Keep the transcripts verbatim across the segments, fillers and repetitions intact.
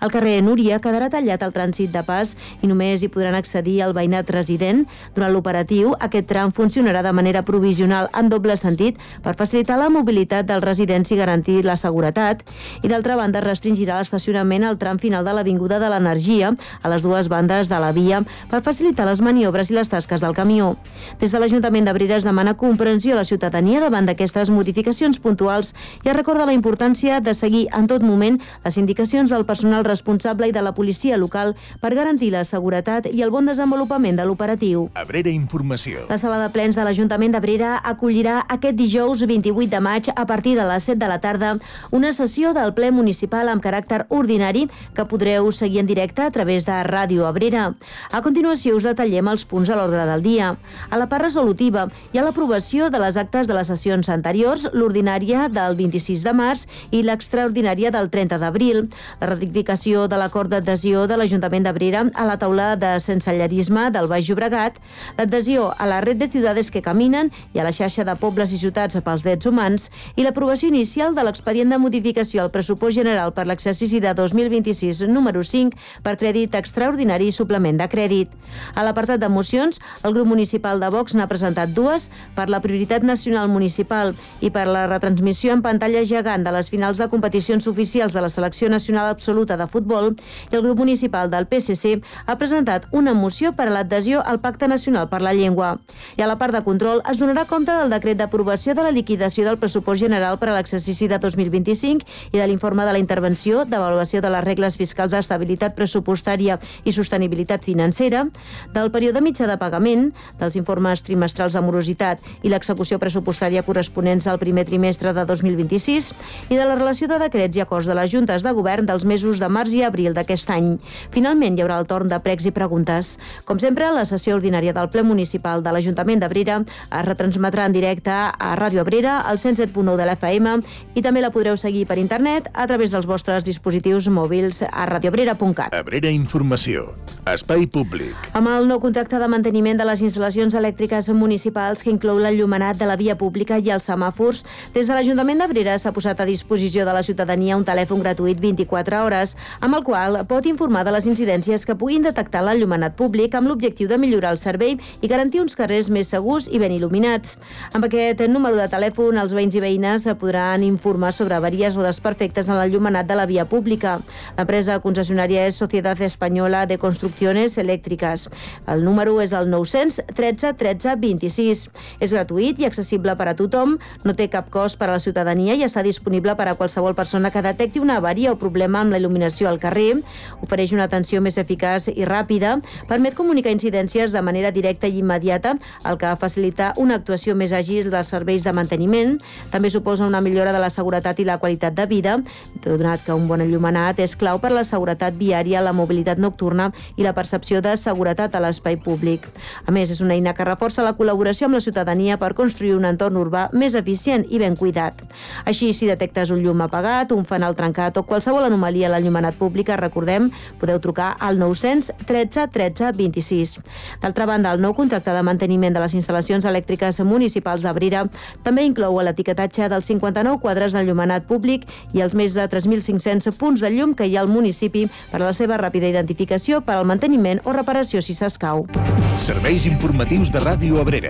El carrer Núria quedarà tallat al trànsit de pas i només hi podran accedir el veïnat resident. Durant l'operatiu, aquest tram funcionarà de manera provisional en doble sentit per facilitar la mobilitat dels residents i garantir la seguretat. I d'altra banda, restringirà l'estacionament al tram final de l'Avinguda de l'Energia a les dues bandes de la via per facilitar les maniobres i les tasques del camió. Des de l'Ajuntament d'Abrera es demana comprensió a la ciutadania davant d'aquestes modificacions puntuals i es recorda la importància de seguir en tot moment les indicacions del personal responsable i de la policia local per garantir la seguretat i el bon desenvolupament de l'operatiu. Abrera Informació. La sala de plens de l'Ajuntament d'Abrera acollirà aquest dijous vint-i-vuit de maig a partir de les set de la tarda una sessió del ple municipal amb caràcter ordinari que podreu seguir en directe a través de Ràdio Abrera. A continuació us detallem els punts a l'ordre del dia. A la part resolutiva hi ha l'aprovació de les actes de les sessions anteriors, l'ordinària del vint-i-sis de març i l'extraordinària del trenta d'abril, la ratificació de l'acord d'adhesió de l'Ajuntament d'Abrera a la taula de sensellarisme del Baix Llobregat, l'adhesió a la Red de Ciudades que Caminen i a la xarxa de pobles i ciutats pels drets humans i l'aprovació inicial de l'expedient de modificació al pressupost general per l'exercici de dos mil vint-i-sis número cinc per crèdit extraordinari i suplement de crèdit. A l'apartat de mocions, el grup municipal de Vox n'ha presentat dues per la prioritat nacional municipal i per la retransmissió en pantalla gegant de les finals de competicions oficials de la Selecció Nacional Absoluta de Futbol, i el grup municipal del P S C ha presentat una moció per a l'adhesió al Pacte Nacional per la Llengua. I a la part de control es donarà compte del decret d'aprovació de la liquidació del pressupost general per a l'exercici de dos mil vint-i-cinc i de l'informe de la intervenció d'avaluació de les regles fiscals d'estabilitat pressupostària i sostenibilitat financera, del període mitjà de pagament, dels informes trimestrals de morositat i l'execució pressupostària corresponents al primer trimestre de dos mil vint-i-sis i de la relació de decrets i acords de les juntes de govern dels mesos de març i abril d'aquest any. Finalment, hi haurà el torn de pregs i preguntes. Com sempre, la sessió ordinària del ple municipal de l'Ajuntament d'Abrera es retransmetrà en directe a Ràdio Abrera, al cent set punt nou de l'F M, i també la podreu seguir per internet a través dels vostres dispositius mòbils a radioabrera punt cat. Abrera Informació. Espai públic. Amb el nou contracte de manteniment de les instal·lacions elèctriques municipals que inclou l'enllumenat de la via pública i els semàfors, des de l'Ajuntament d'Abrera s'ha posat a disposició de la ciutadania un telèfon gratuït vint-i-quatre hores amb el qual pot informar de les incidències que puguin detectar l'enllumenat públic amb l'objectiu de millorar el servei i garantir uns carrers més segurs i ben il·luminats. Amb aquest número de telèfon, els veïns i veïnes podran informar sobre avaries o desperfectes en l'enllumenat de la via pública. L'empresa concessionària és Sociedad Española de Construcciones Elèctriques. El número és el nou-cents tretze tretze vint-i-sis. És gratuït i accessible per a tothom, no té cap cost per a la ciutadania i està disponible per a qualsevol persona que detecti una avaria o problema amb la il·luminació al carrer, ofereix una atenció més eficaç i ràpida, permet comunicar incidències de manera directa i immediata, el que facilita una actuació més àgil dels serveis de manteniment. També suposa una millora de la seguretat i la qualitat de vida, donat que un bon enllumenat és clau per a la seguretat viària, la mobilitat nocturna i la percepció de seguretat a l'espai públic. A més, és una eina que reforça la col·laboració amb la ciutadania per construir un entorn urbà més eficient i ben cuidat. Així, si detectes un llum apagat, un fanal trencat o qualsevol anomalia a l'enllumenat públic, recordem, podeu trucar al nou-cents tretze tretze vint-i-sis. D'altra banda, el nou contracte de manteniment de les instal·lacions elèctriques municipals d'Abrera també inclou l'etiquetatge dels cinquanta-nou quadres d'enllumenat públic i els més de tres mil cinc-cents punts de llum que hi ha al municipi per a la seva ràpida identificació per al manteniment o reparació si s'escau. Serveis informatius de Ràdio Abrera.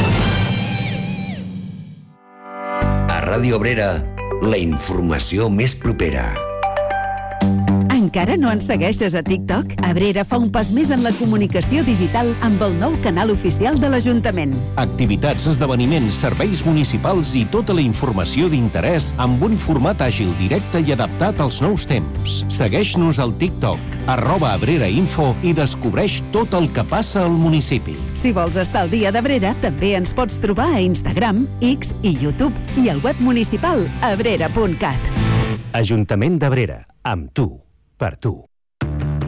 A Ràdio Abrera, la informació més propera. Encara no ens segueixes a TikTok? Abrera fa un pas més en la comunicació digital amb el nou canal oficial de l'Ajuntament. Activitats, esdeveniments, serveis municipals i tota la informació d'interès amb un format àgil, directe i adaptat als nous temps. Segueix-nos al TikTok, arroba Abrera Info, i descobreix tot el que passa al municipi. Si vols estar al dia d'Abrera, també ens pots trobar a Instagram, X i YouTube i al web municipal abrera punt cat. Ajuntament d'Abrera, amb tu. Per tu.